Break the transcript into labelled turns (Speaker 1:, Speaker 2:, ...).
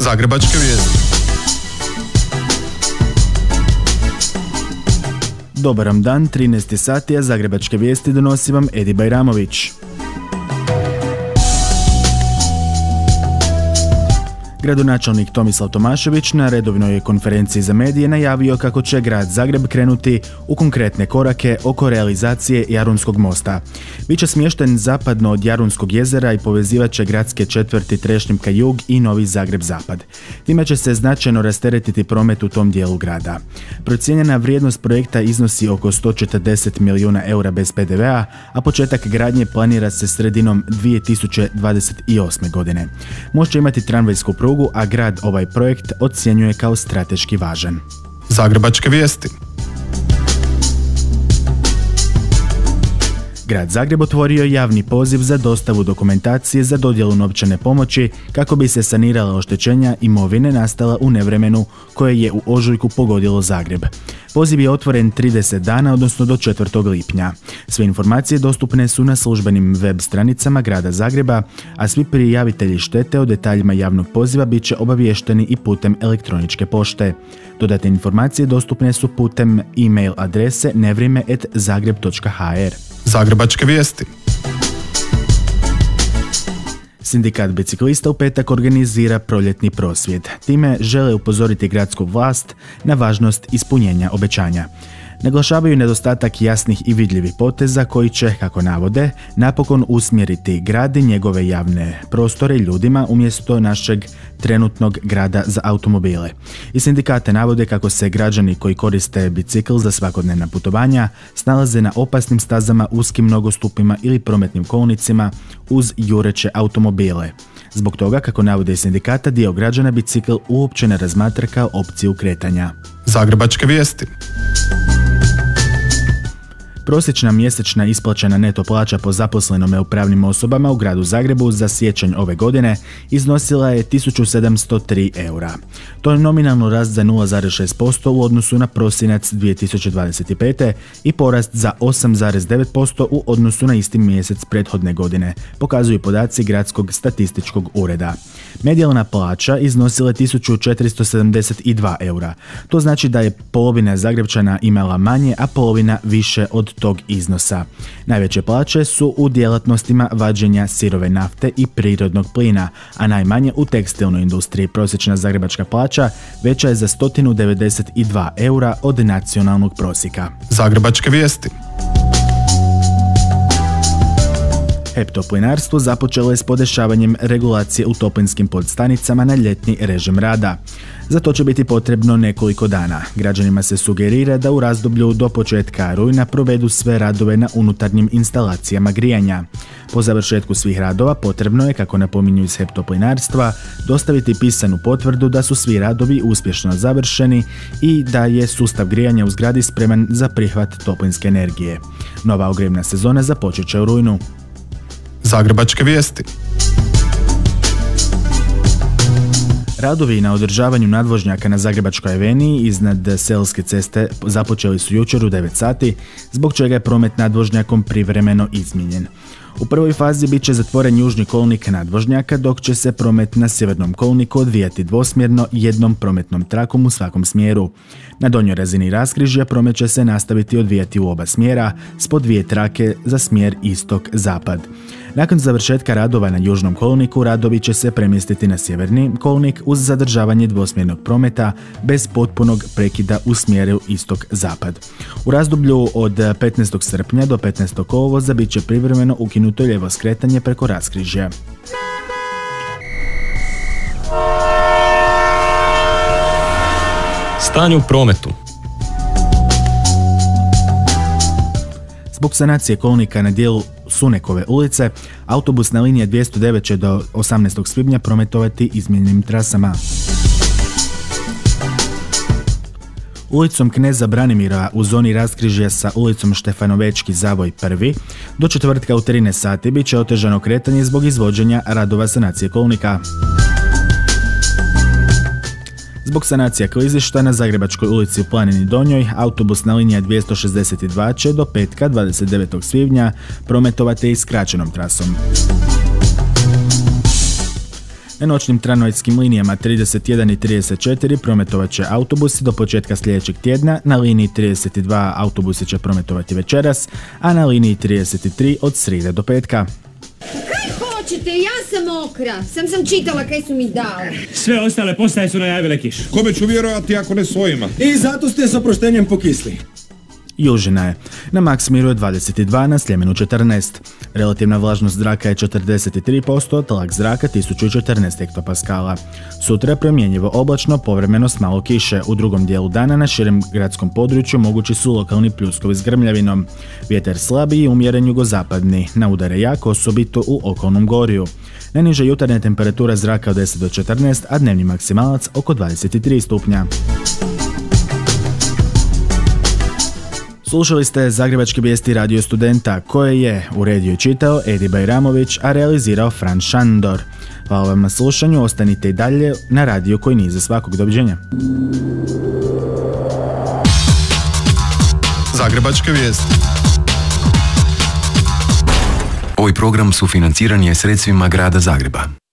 Speaker 1: Zagrebačke vijesti.
Speaker 2: Dobar vam dan, 13 sati, a Zagrebačke vijesti donosi vam Edi Bajramović. Gradonačelnik Tomislav Tomašević na redovnoj konferenciji za medije najavio kako će grad Zagreb krenuti u konkretne korake oko realizacije Jarunskog mosta. Biće smješten zapadno od Jarunskog jezera i povezivat će gradske četvrti Trešnjevka jug i Novi Zagreb zapad. Time će se značajno rasteretiti promet u tom dijelu grada. Procijenjena vrijednost projekta iznosi oko 140 milijuna eura bez PDV-a, a početak gradnje planira se sredinom 2028. godine. Most će imati tramvajsku prugu, a grad ovaj projekt ocjenjuje kao strateški važan.
Speaker 1: Zagrebačke vijesti.
Speaker 2: Grad Zagreb otvorio javni poziv za dostavu dokumentacije za dodjelu novčane pomoći kako bi se sanirala oštećenja imovine nastala u nevremenu koje je u ožujku pogodilo Zagreb. Poziv je otvoren 30 dana, odnosno do 4. lipnja. Sve informacije dostupne su na službenim web stranicama grada Zagreba, a svi prijavitelji štete o detaljima javnog poziva bit će obaviješteni i putem elektroničke pošte. Dodatne informacije dostupne su putem e-mail adrese nevrime@zagreb.hr.
Speaker 1: Zagrebačke vijesti.
Speaker 2: Sindikat biciklista u petak organizira proljetni prosvjed. Time žele upozoriti gradsku vlast na važnost ispunjenja obećanja. Naglašavaju nedostatak jasnih i vidljivih poteza koji će, kako navode, napokon usmjeriti grad i njegove javne prostore ljudima umjesto našeg trenutnog grada za automobile. I sindikate navode kako se građani koji koriste bicikl za svakodnevna putovanja snalaze na opasnim stazama, uskim nogostupima ili prometnim kolnicima uz jureće automobile. Zbog toga, kako navode sindikata, dio građana bicikl uopće ne razmatra kao opciju kretanja.
Speaker 1: Zagrebačke vijesti.
Speaker 2: Prosječna mjesečna isplaćena neto plaća po zaposlenome u pravnim osobama u gradu Zagrebu za siječanj ove godine iznosila je 1703 eura. To je nominalno rast za 0,6% u odnosu na prosinac 2025. i porast za 8,9% u odnosu na isti mjesec prethodne godine, pokazuju podaci Gradskog statističkog ureda. Medijalna plaća iznosila je 1472 eura. To znači da je polovina Zagrebčana imala manje, a polovina više od tog iznosa. Najveće plaće su u djelatnostima vađenja sirove nafte i prirodnog plina, a najmanje u tekstilnoj industriji. Prosječna zagrebačka plaća veća je za 192 eura od nacionalnog prosjeka.
Speaker 1: Zagrebačke vijesti.
Speaker 2: HEP Toplinarstvo započelo je s podešavanjem regulacije u toplinskim podstanicama na ljetni režim rada. Za to će biti potrebno nekoliko dana. Građanima se sugerira da u razdoblju do početka rujna provedu sve radove na unutarnjim instalacijama grijanja. Po završetku svih radova potrebno je, kako napominju iz HEP Toplinarstva, dostaviti pisanu potvrdu da su svi radovi uspješno završeni i da je sustav grijanja u zgradi spreman za prihvat toplinske energije. Nova ogrjevna sezona započet će u rujnu.
Speaker 1: Zagrebačke vijesti.
Speaker 2: Radovi na održavanju nadvožnjaka na Zagrebačkoj aveniji iznad Selske ceste započeli su jučer u 9 sati, zbog čega je promet nadvožnjakom privremeno izmijenjen. U prvoj fazi bit će zatvoren južni kolnik nadvožnjaka, dok će se promet na sjevernom kolniku odvijati dvosmjerno jednom prometnom trakom u svakom smjeru. Na donjoj razini raskrižja promet će se nastaviti odvijati u oba smjera s po 2 trake za smjer istok-zapad. Nakon završetka radova na južnom kolniku, radovi će se premjestiti na sjeverni kolnik uz zadržavanje dvosmjernog prometa bez potpunog prekida u smjeru istok-zapad. U razdoblju od 15. srpnja do 15. kolovoza bit će privremeno ukinuto lijevo skretanje preko raskrižja.
Speaker 3: Stanje u prometu.
Speaker 2: Zbog sanacije kolnika na dijelu Sunekove ulice, autobusna linija 209 će do 18. svibnja prometovati izmijenjenim trasama. Ulicom Kneza Branimira u zoni raskrižja sa ulicom Štefanovečki zavoj 1. do četvrtka u 13 sati bit će otežano kretanje zbog izvođenja radova sanacije kolnika. Zbog sanacija klizišta na Zagrebačkoj ulici u Planini Donjoj, autobusna linija 262 će do petka 29. svibnja prometovati i skraćenom trasom. Na noćnim tramvajskim linijama 31 i 34 prometovat će autobusi do početka sljedećeg tjedna, na liniji 32 autobusi će prometovati večeras, a na liniji 33 od srijede do petka.
Speaker 3: Kaj hoćete? Ja sam mokra. Sam čitala kaj su mi dali.
Speaker 4: Sve ostale postaje su najavile kišu.
Speaker 5: Kome ću vjerovati ako ne svojima?
Speaker 6: I zato ste s oproštenjem pokisli.
Speaker 2: Južina je. Na Maksimiru je 22, na Sljemenu 14. Relativna vlažnost zraka je 43%, tlak zraka 1014 hektopaskala. Sutra je promjenjivo oblačno, povremeno s malo kiše. U drugom dijelu dana na širem gradskom području mogući su lokalni pljuskovi s grmljavinom. Vjetar slabiji i umjeren jugozapadni, na udare jako, osobito u okolnom gorju. Najniža jutarnja temperatura zraka od 10 do 14, a dnevni maksimalac oko 23 stupnja. Slušali ste Zagrebačke vijesti Radio Studenta, koje je uredio i čitao Edi Bajramović, a realizirao Fran Šandor. Hvala vam na slušanju, ostanite i dalje na radiju koji nije za svakog. Doviđenja.
Speaker 1: Zagrebačke vijesti.
Speaker 7: Ovaj program sufinanciran je sredstvima Grada Zagreba.